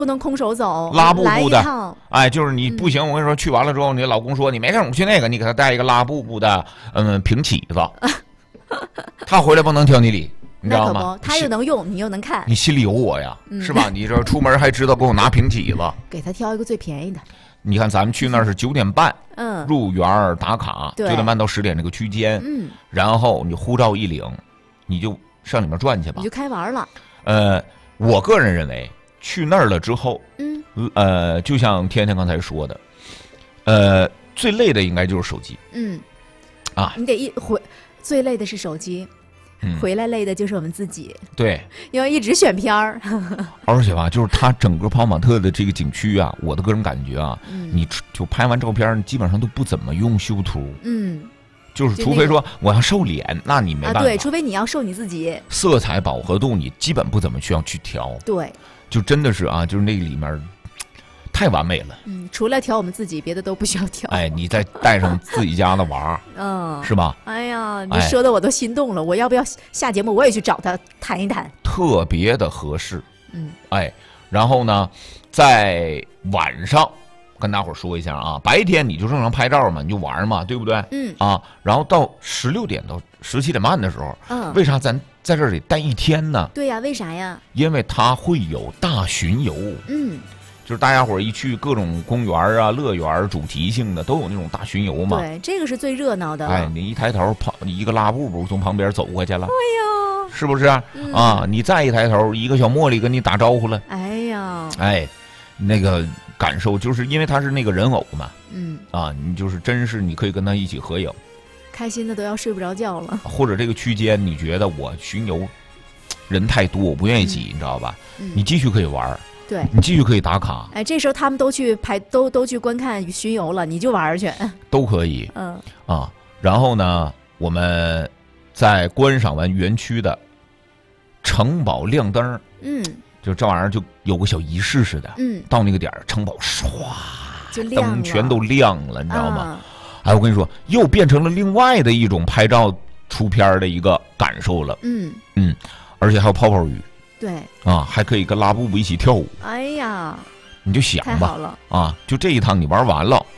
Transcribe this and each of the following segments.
不能空手走， 拉布布的， 哎， 就是你不行，我跟你说，去完了之后，你老公说你没事，我们去那个，你给他带一个拉布布的，平起子，他回来不能挑你理，你知道吗？ 他又能用，你又能看， 你心里有我呀，是吧？你这出门还知道给我拿平起子， 给他挑一个最便宜的。 你看咱们去那儿是9点半，入园打卡，9点半到10点这个区间，然后你护照一领，你就上里面转去吧， 你就开玩了。 我个人认为。去那儿了之后，就像天天刚才说的，最累的应该就是手机， 你得最累的是手机，回来累的就是我们自己， 对， 因为一直选片儿， 而且吧，就是它整个跑马特的这个景区啊，我的个人感觉啊，你就拍完照片，基本上都不怎么用修图，就是除非说我要瘦脸，那你没办法， 对，除非你要瘦你自己， 色彩饱和度你基本不怎么需要去调， 对。 就真的是啊，就是那里面太完美了。 除了调我们自己，别的都不需要调。 哎，你再带上自己家的娃是吧？ 哎呀，你说的我都心动了。我要不要下节目我也去找他谈一谈？ 特别的合适。然后呢，在晚上跟大伙儿说一下啊，白天你就正常拍照嘛，你就玩嘛，对不对？然后到16点到17点半的时候，为啥咱在这里待一天呢？ 对呀，为啥呀？ 因为它会有大巡游，就是大家伙一去各种公园啊、乐园主题性的都有那种大巡游嘛。 对，这个是最热闹的。 哎，你一抬头，一个拉布布从旁边走过去了， 哎呀， 是不是啊？你再一抬头，一个小茉莉跟你打招呼了， 哎呀， 哎，那个感受就是因为他是那个人偶嘛，你就是真是你可以跟他一起合影。 开心的都要睡不着觉了。或者这个区间你觉得我巡游人太多，我不愿意挤，你知道吧？你继续可以玩， 对， 你继续可以打卡。 哎，这时候他们都去都去观看巡游了，你就玩去， 都可以。然后呢，我们在观赏完园区的城堡亮灯，就这玩意儿就有个小仪式似的，到那个点儿，城堡唰就亮了， 灯全都亮了，你知道吗？哎，我跟你说，又变成了另外的一种拍照出片的一个感受了。而且还有泡泡浴。 对。 还可以跟拉布布一起跳舞。 哎呀， 你就想吧， 太好了就这一趟你玩完了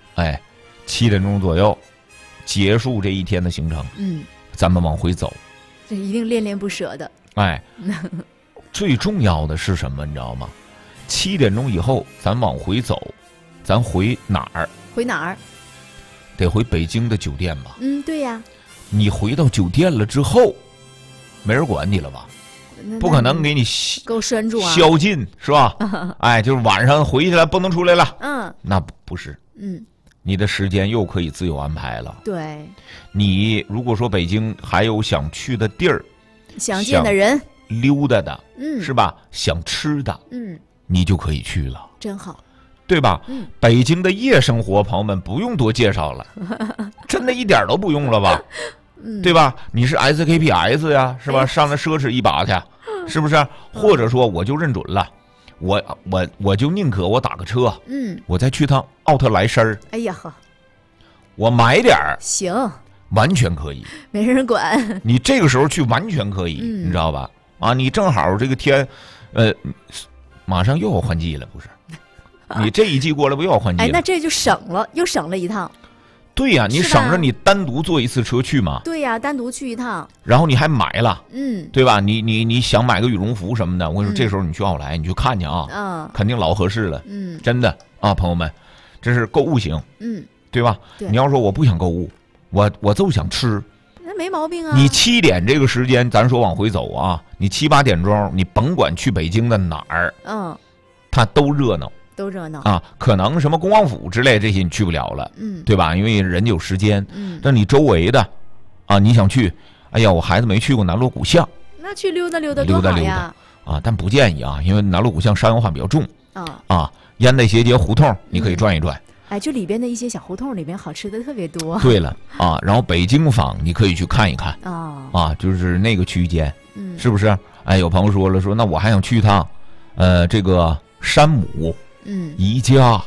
，7点钟左右结束这一天的行程。咱们往回走。 这一定恋恋不舍的。 哎，最重要的是什么？你知道吗？7点钟以后咱往回走，咱回哪儿？ 回哪儿？ 得回北京的酒店吧。 对呀。 你回到酒店了之后，没人管你了吧？不可能给你够拴住啊， 宵禁是吧？哎，就是晚上回去了不能出来了。那不是。你的时间又可以自由安排了。 对。 你如果说北京还有想去的地儿， 想见的人， 溜达的，是吧？想吃的，你就可以去了。 真好。 对吧？北京的夜生活，朋友们不用多介绍了，真的一点都不用了吧？对吧？你是 SKPS 呀，是吧？上来奢侈一把去，是不是？或者说我就认准了，我就宁可我打个车，我再去趟奥特莱参儿。 哎呀呵， 我买点儿， 行， 完全可以， 没人管。 你这个时候去完全可以，你知道吧？你正好这个天，马上又要换季了，不是？你这一季过来不又要换季了？ 那这就省了，又省了一趟。 对呀，你省着你单独坐一次车去嘛。 对呀，单独去一趟。 然后你还买了，对吧？你想买个羽绒服什么的，我跟你说，这时候你去奥莱，你去看去啊，肯定老合适了。真的啊，朋友们，这是购物型，对吧？你要说我不想购物，我就想吃， 那没毛病啊。 你7点这个时间，咱说往回走啊，你7、8点钟，你甭管去北京的哪儿，它都热闹。 都热闹可能什么恭王府之类这些你去不了了，对吧？因为人家有时间，但你周围的，你想去，哎呀，我孩子没去过南锣鼓巷， 那去溜达溜达多好呀！ 但不建议因为南锣鼓巷商业化比较重烟袋斜街胡同你可以转一转， 就里边的一些小胡同里边好吃的特别多。 对了然后北京坊你可以去看一看就是那个区间，是不是？有朋友说那我还想去一趟，这个山姆。宜家，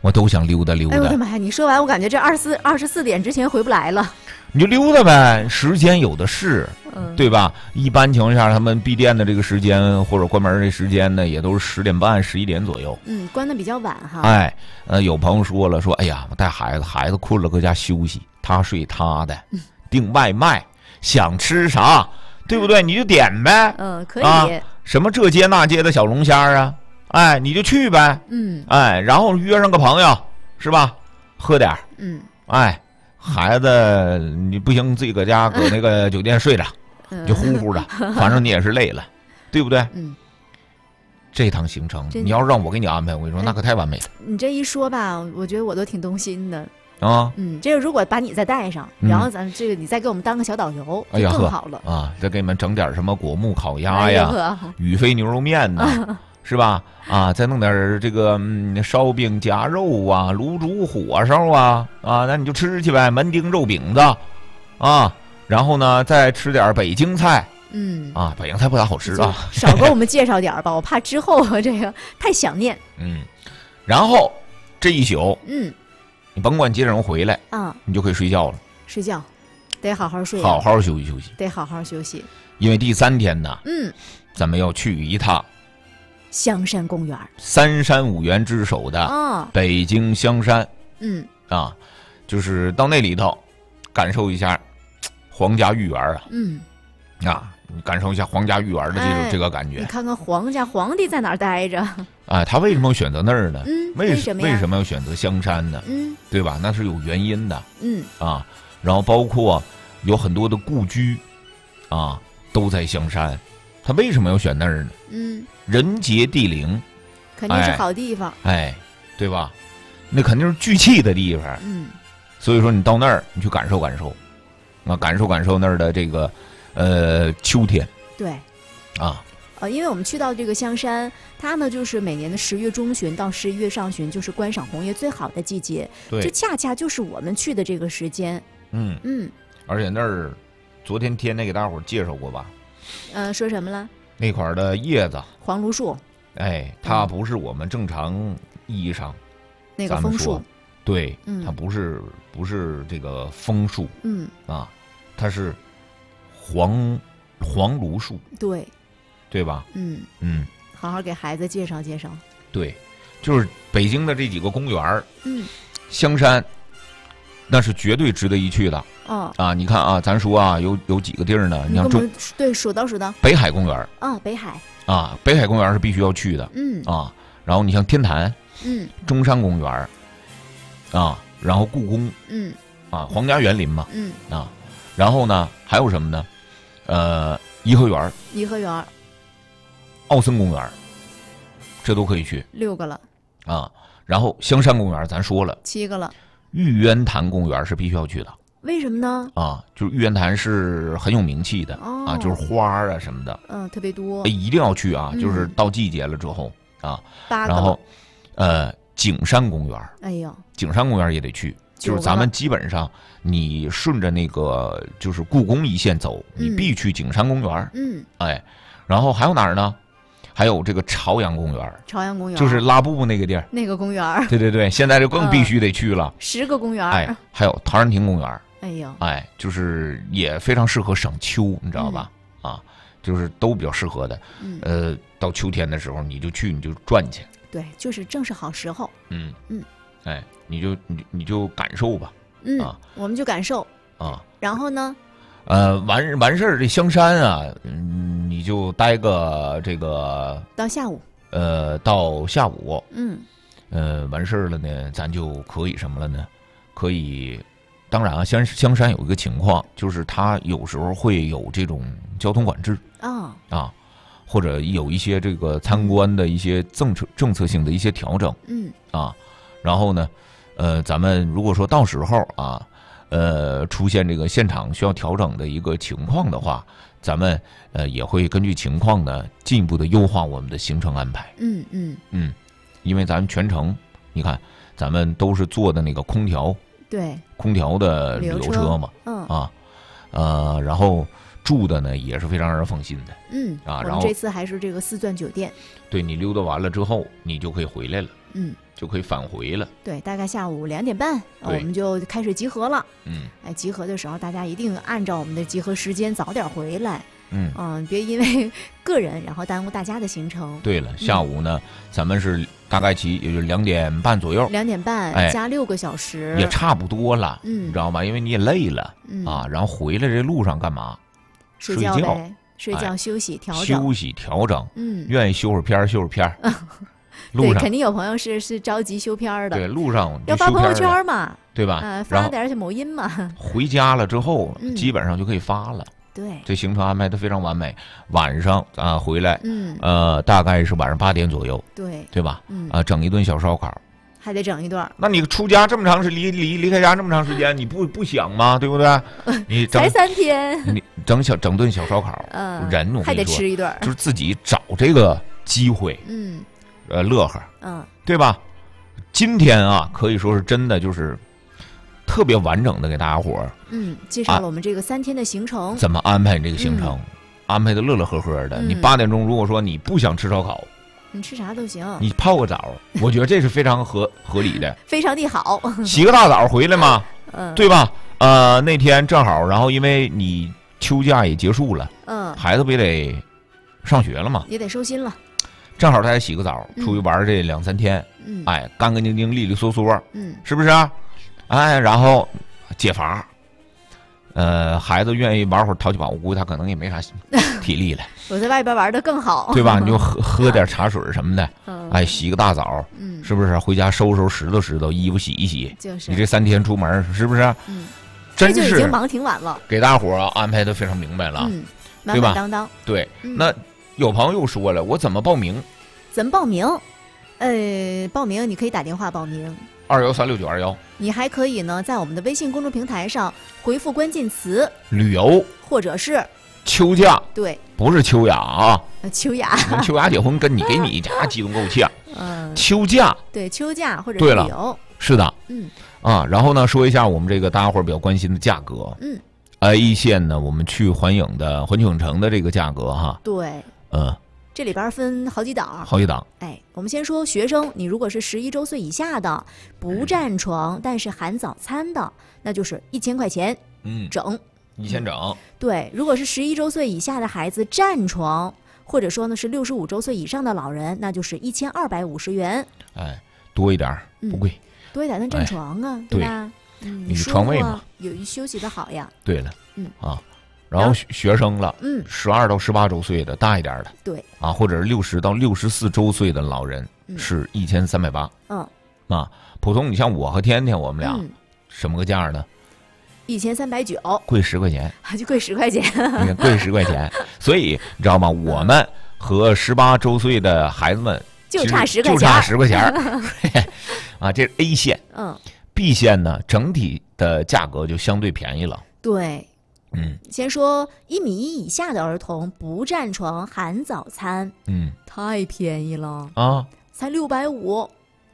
我都想溜达溜达。 哎呦我的妈呀！你说完，我感觉这24点之前回不来了。 你就溜达呗，时间有的是，对吧？一般情况下，他们闭店的这个时间或者关门的时间呢，也都是10点半、11点左右。 关的比较晚哈。 哎，有朋友说了，说哎呀，我带孩子困了，搁家休息，他睡他的，订外卖，想吃啥，对不对？你就点呗。 可以。 什么这街那街的小龙虾啊，哎，你就去呗。哎，然后约上个朋友，是吧？喝点哎。孩子，你不行，自己搁家搁那个酒店睡着，就呼呼的，反正你也是累了，对不对？这趟行程你要让我给你安排，我跟你说那可太完美了。 你这一说吧，我觉得我都挺动心的啊。 这个如果把你再带上，然后咱这个你再给我们当个小导游，就更好了啊！再给你们整点什么果木烤鸭呀、宇飞牛肉面呐。是吧？啊，再弄点这个烧饼夹肉啊，卤煮火烧啊，那你就吃去呗，门钉肉饼子，啊，然后呢再吃点北京菜，北京菜不咋好吃啊， 少给我们介绍点吧，我怕之后这个太想念。 然后这一宿，你甭管几点钟回来你就可以睡觉了。 睡觉，得好好睡， 好好休息休息， 得好好休息。 因为第3天呢，咱们要去一趟。 香山公园 ，3山5园之首的北京香山，就是到那里头感受一下皇家御园你感受一下皇家御园的这个感觉。 你看看皇帝在哪儿待着？ 他为什么要选择那儿呢？为什么要选择香山呢？对吧？那是有原因的。然后包括有很多的故居，都在香山。他为什么要选那儿呢？人杰地灵， 肯定是好地方。 对吧？那肯定是聚气的地方。所以说你到那儿，你去感受感受，感受那儿的这个秋天。 对，因为我们去到这个香山，它呢就是每年的10月中旬到11月上旬，就是观赏红叶最好的季节。 对， 这恰恰就是我们去的这个时间。 而且那儿，昨天天内给大伙儿介绍过吧？ 说什么了？ 那块儿的叶子， 黄芦树， 它不是我们正常意义上那个枫树， 对，它不是这个枫树，它是黄芦树，对吧？ 好好给孩子介绍介绍。 对，就是北京的这几个公园，香山那是绝对值得一去的。你看咱说有几个地儿呢？你像数到北海公园北海北海公园是必须要去的。然后你像天坛，中山公园，然后故宫，皇家园林嘛，然后呢还有什么呢？颐和园，奥森公园，这都可以去 ，6个了然后香山公园咱说了 7个了， 玉渊潭公园是必须要去的。 为什么呢？ 就是玉渊潭是很有名气的就是花什么的， 特别多， 一定要去就是到季节了之后 8个。 然后景山公园，景山公园也得去，就是咱们基本上你顺着那个就是故宫一线走，你必去景山公园。然后还有哪儿呢？还有这个朝阳公园，就是拉布布那个地儿， 那个公园。 对，现在就更必须得去了。 10个公园， 还有陶然亭公园。 就是也非常适合赏秋，你知道吧？就是都比较适合的。到秋天的时候你就去，你就转去。 对，就是正是好时候。 你就感受吧。 我们就感受然后呢？ 完事儿，这香山你就待个这个到下午。 到下午。完事儿了呢，咱就可以什么了呢？可以。当然香山有一个情况，就是它有时候会有这种交通管制或者有一些这个参观的一些政策性的一些调整。然后呢，咱们如果说到时候出现这个现场需要调整的一个情况的话，咱们也会根据情况呢进一步的优化我们的行程安排。因为咱们全程你看，咱们都是坐的那个空调的旅游车嘛。然后住的呢也是非常让人放心的。 我们这次还是这个4钻酒店。 对，你溜达完了之后，你就可以回来了。就可以返回了。 对，大概下午2点半，我们就开始集合了。集合的时候大家一定按照我们的集合时间早点回来。别因为个人然后耽误大家的行程。 对了，下午呢，咱们是大概也就2点半左右。 2点半加6个小时， 也差不多了。你知道吗？因为你也累了然后回来这路上干嘛？ 睡觉呗，睡觉休息调整。 休息调整。愿意休会儿片休会儿片。 对，肯定有朋友是着急修片的。 对，路上要发朋友圈嘛， 对吧？ 发点某音嘛。 回家了之后，基本上就可以发了。 对， 这行程安排的非常完美。晚上回来，大概是晚上8点左右，对吧？整一顿小烧烤， 还得整一顿。 那你出家这么长时间，离开家这么长时间，你不想吗？对不对？你才3天， 你整顿小烧烤，人我还得吃一顿， 就是自己找这个机会，乐呵，对吧？今天可以说是真的就是特别完整的给大家伙儿， 介绍了我们这个3天的行程， 怎么安排这个行程，安排的乐乐呵呵的。你8点钟如果说你不想吃烧烤， 你吃啥都行， 你泡个澡，我觉得这是非常合理的， 非常的好。 洗个大澡回来嘛，对吧？那天正好，然后因为你秋假也结束了，孩子不也得上学了嘛， 也得收心了。 正好他也洗个澡，出去玩这2、3天，干干净净、利利索索，是不是啊？然后解乏，孩子愿意玩会儿淘气堡，我估计他可能也没啥体力了。 我在外边玩的更好， 对吧？你就喝点茶水什么的，洗个大澡，是不是？回家收拾拾掇，衣服洗一洗。 就是你这3天出门，是不是？真是就已经忙挺晚了， 给大伙安排的非常明白了， 满满当当。 对，那。有朋友又说了，我怎么报名？ 怎么报名？报名你可以打电话报名 ，21369921。 你还可以呢，在我们的微信公众平台上回复关键词旅游或者是秋假。 对， 不是秋雅啊， 秋雅。 跟秋雅结婚，给你家激动够呛。秋假。 对，秋假或者是旅游。 是的。然后呢，说一下我们这个大家伙比较关心的价格。A 线呢，我们去环球影城的这个价格哈。 对。这里边分好几档。我们先说学生，你如果是11周岁以下的，不占床但是含早餐的，那就是1000块钱，整 1000整。 对，如果是11周岁以下的孩子占床，或者说呢是65周岁以上的老人，那就是1250元。 多一点不贵， 多一点但占床啊，对吧？ 你床位嘛， 有休息的好呀。 对了，然后学生了，12到18周岁的大一点的， 对或者是60到64周岁的老人是1380。普通你像我和天天，我们俩什么个价呢 ？1390， 贵10块钱， 就贵10块钱， 贵10块钱。所以你知道吗？我们和18周岁的孩子们就差10块钱， 就差10块钱。这是 A 线。B 线呢，整体的价格就相对便宜了。 对。先说1.1米以下的儿童不占床含早餐，太便宜了才650。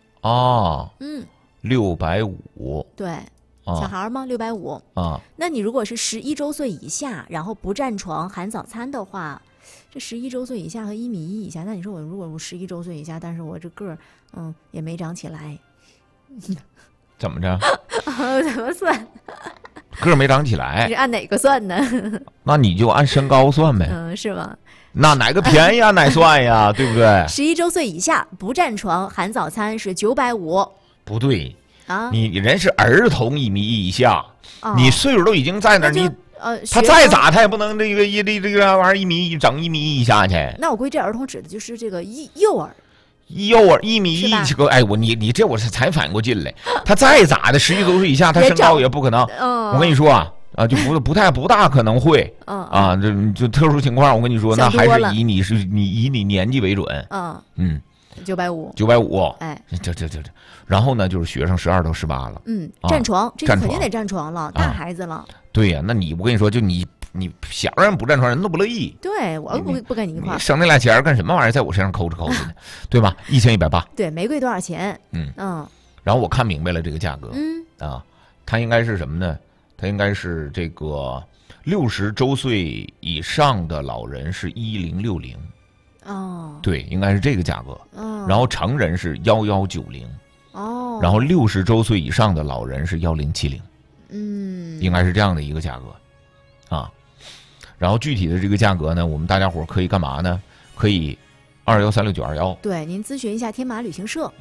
650。 对，小孩吗？650。那你如果是11周岁以下，然后不占床含早餐的话，这11周岁以下和1.1米以下，那你说如果我11周岁以下，但是我这个儿也没长起来， 怎么着？ 怎么算？ 个儿没长起来， 你按哪个算呢？ 那你就按身高算呗。 是吗？ 那哪个便宜哪算呀？对不对 ？11周岁以下不占床含早餐是950。 不对你人是儿童1米以下，你岁数都已经在那儿，你他再咋他也不能这个玩意儿整1米以下去。 那我估计这儿童指的就是这个幼儿。 1米1个，你这我才反应过劲来。他再咋的11周岁以下，他身高也不可能。我跟你说就不大可能会。就特殊情况，我跟你说，那还是以你年纪为准。950。这，然后呢，就是学生12到18了。 占床，这肯定得占床了，大孩子了。 对呀，那我跟你说，就你想让人不占床，人都不乐意。 对，我不跟你一块儿。 省那俩钱干什么玩意儿，在我身上抠着的，对吧？1180。 对，没贵多少钱。 然后我看明白了这个价格。它应该是什么呢？它应该是这个 60周岁以上的老人是1060。 哦， 对，应该是这个价格。然后成人是1190。 哦， 然后60周岁以上的老人是1070。应该是这样的一个价格啊。然后具体的这个价格呢，我们大家伙可以干嘛呢？可以2213691。 对，您咨询一下天马旅行社。